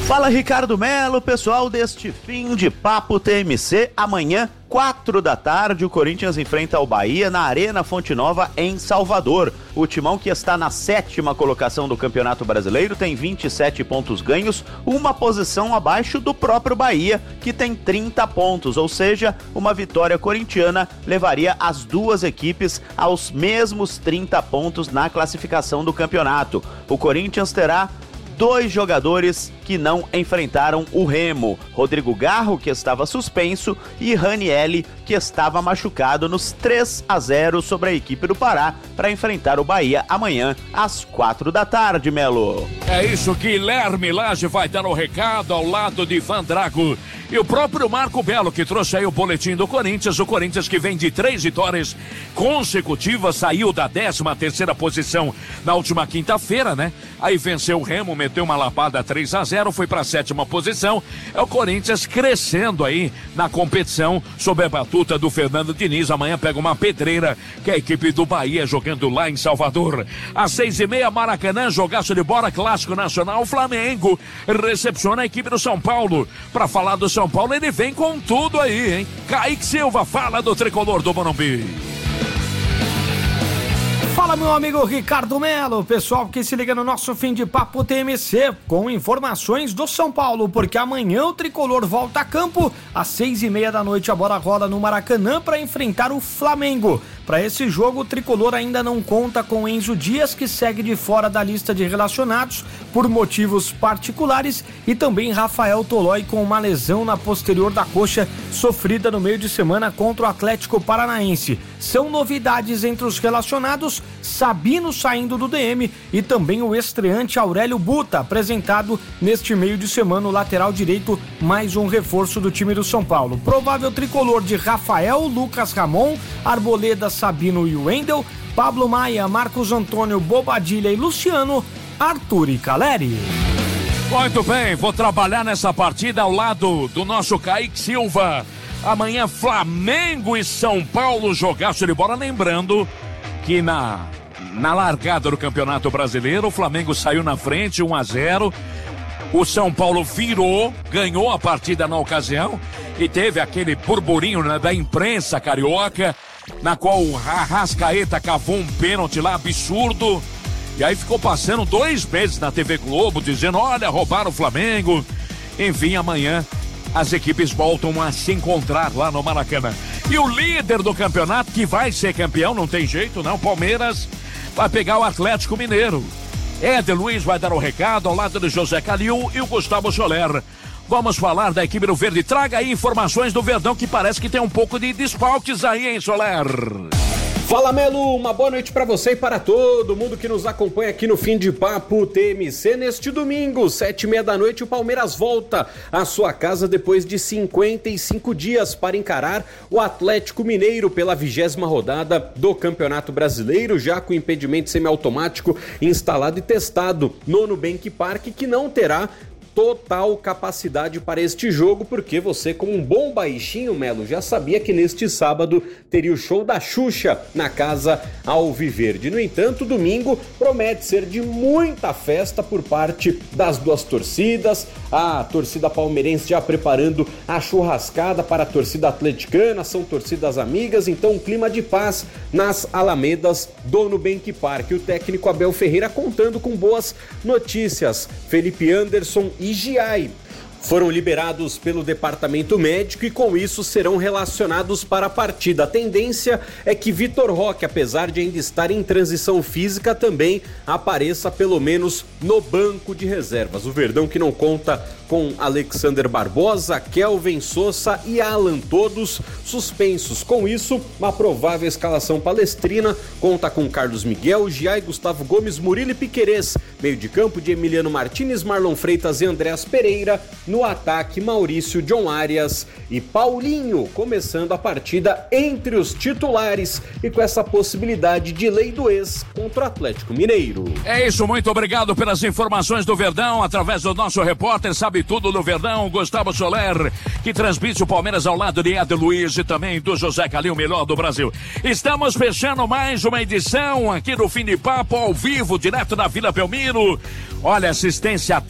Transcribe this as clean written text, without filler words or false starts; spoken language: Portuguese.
Fala, Ricardo Melo, pessoal deste fim de Papo TMC. Amanhã, 4 da tarde, o Corinthians enfrenta o Bahia na Arena Fonte Nova, em Salvador. O Timão, que está na 7ª colocação do Campeonato Brasileiro, tem 27 pontos ganhos, uma posição abaixo do próprio Bahia, que tem 30 pontos, ou seja, uma vitória corintiana levaria as duas equipes aos mesmos 30 pontos na classificação do campeonato. O Corinthians terá 2 jogadores que não enfrentaram o Remo: Rodrigo Garro, que estava suspenso, e Ranielli, que estava machucado, nos 3-0 sobre a equipe do Pará, para enfrentar o Bahia amanhã às 4 da tarde, Melo. É isso, Guilherme Lage vai dar o recado ao lado de Ivan Drago e o próprio Marco Belo, que trouxe aí o boletim do Corinthians. O Corinthians, que vem de 3 vitórias consecutivas, saiu da 13ª posição na última quinta-feira, né? Aí venceu o Remo, meteu uma lapada 3-0, foi para a 7ª posição. É o Corinthians crescendo aí na competição sob a batuta do Fernando Diniz. Amanhã pega uma pedreira, que é a equipe do Bahia, jogando lá em Salvador. Às 6h30, Maracanã, jogaço de bola, clássico nacional. Flamengo recepciona a equipe do São Paulo. Para falar do São Paulo, ele vem com tudo aí, hein? Kaique Silva fala do tricolor do Morumbi. Fala, meu amigo Ricardo Melo, pessoal que se liga no nosso fim de Papo TMC, com informações do São Paulo, porque amanhã o tricolor volta a campo, às 6h30 da noite a bola rola no Maracanã para enfrentar o Flamengo. Para esse jogo, o tricolor ainda não conta com Enzo Dias, que segue de fora da lista de relacionados por motivos particulares, e também Rafael Tolói, com uma lesão na posterior da coxa sofrida no meio de semana contra o Atlético Paranaense. São novidades entre os relacionados: Sabino saindo do DM e também o estreante Aurélio Buta, apresentado neste meio de semana, o lateral direito, mais um reforço do time do São Paulo. Provável tricolor de Rafael, Lucas Ramon, Arboleda, Sabino e Wendel, Pablo Maia, Marcos Antônio, Bobadilha e Luciano, Arthur e Caleri. Muito bem, vou trabalhar nessa partida ao lado do nosso Kaique Silva. Amanhã, Flamengo e São Paulo, jogaço de bola. Lembrando que na largada do Campeonato Brasileiro, o Flamengo saiu na frente, 1-0. O São Paulo virou, ganhou a partida na ocasião e teve aquele burburinho, né, da imprensa carioca, na qual o Arrascaeta cavou um pênalti lá absurdo. E aí ficou passando 2 meses na TV Globo dizendo: olha, roubaram o Flamengo. Enfim, amanhã as equipes voltam a se encontrar lá no Maracanã. E o líder do campeonato, que vai ser campeão, não tem jeito não, Palmeiras, vai pegar o Atlético Mineiro. Éder Luiz vai dar o recado ao lado do José Calil e o Gustavo Soler. Vamos falar da equipe do Verde. Traga aí informações do Verdão, que parece que tem um pouco de desfalques aí, hein, Soler? Fala, Melo, uma boa noite para você e para todo mundo que nos acompanha aqui no Fim de Papo TMC. Neste domingo, 7h30 da noite, o Palmeiras volta à sua casa depois de 55 dias para encarar o Atlético Mineiro pela 20ª rodada do Campeonato Brasileiro, já com impedimento semiautomático instalado e testado no Nubank Park, que não terá total capacidade para este jogo, porque você, como um bom baixinho, Melo, já sabia que neste sábado teria o show da Xuxa na Casa Alviverde. No entanto, domingo promete ser de muita festa por parte das duas torcidas. A torcida palmeirense já preparando a churrascada para a torcida atleticana, são torcidas amigas, então um clima de paz nas alamedas do Nubank Park. O técnico Abel Ferreira contando com boas notícias. Felipe Anderson e Giai foram liberados pelo departamento médico e com isso serão relacionados para a partida. A tendência é que Vitor Roque, apesar de ainda estar em transição física, também apareça pelo menos no banco de reservas. O Verdão, que não conta com Alexander Barbosa, Kelvin Sousa e Alan, todos suspensos. Com isso, uma provável escalação palestrina conta com Carlos Miguel, Giai, Gustavo Gomes, Murilo e Piquerez. Meio de campo de Emiliano Martínez, Marlon Freitas e Andreas Pereira. No ataque, Maurício, John Arias e Paulinho, começando a partida entre os titulares e com essa possibilidade de lei do ex contra o Atlético Mineiro. É isso, muito obrigado pelas informações do Verdão, através do nosso repórter Sabe Tudo do Verdão, Gustavo Soler, que transmite o Palmeiras ao lado de Éder Luiz e também do José Calil, melhor do Brasil. Estamos fechando mais uma edição aqui do Fim de Papo, ao vivo, direto da Vila Belmiro. Olha, assistência